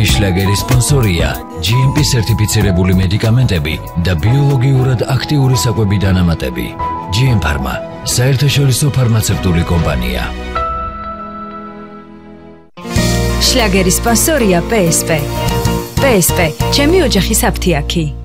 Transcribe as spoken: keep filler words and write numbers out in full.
შლაგერის სპონსორია ჯი ემ პი სერტიფიცირებული მედიკამენტები და ბიოლოგიურად აქტიური საკვები დანამატები. ჯი ემ ფარმა, საერთაშორისო ფარმაცევტული კომპანია. შლაგერის სპონსორია პე ეს პე. პე ეს პე, ჩემი ოჯახის აფთიაქი.